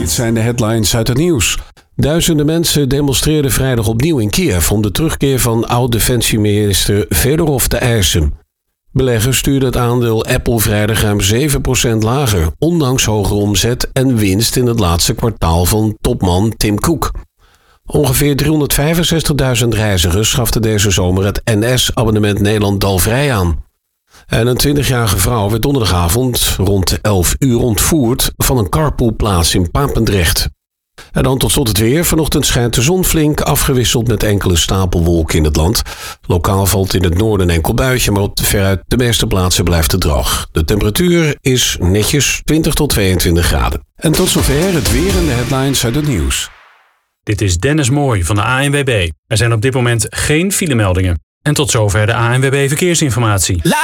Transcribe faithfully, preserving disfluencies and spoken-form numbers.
dit zijn de headlines uit het nieuws. Duizenden mensen demonstreerden vrijdag opnieuw in Kiev om de terugkeer van oud-defensieminister Fedorov te eisen. Beleggers stuurden het aandeel Apple vrijdag ruim zeven procent lager, ondanks hogere omzet en winst in het laatste kwartaal van topman Tim Cook. Ongeveer driehonderdvijfenzestigduizend reizigers schaften deze zomer het N S-abonnement Nederland-Dalvrij aan. En een twintigjarige vrouw werd donderdagavond rond elf uur ontvoerd van een carpoolplaats in Papendrecht. En dan tot slot het weer. Vanochtend schijnt de zon flink, afgewisseld met enkele stapelwolken in het land. Lokaal valt in het noorden een enkel buitje, maar op veruit de meeste plaatsen blijft het droog. De temperatuur is netjes twintig tot tweeëntwintig graden. En tot zover het weer en de headlines uit het nieuws. Dit is Dennis Mooij van de A N W B. Er zijn op dit moment geen filemeldingen. En tot zover de A N W B Verkeersinformatie.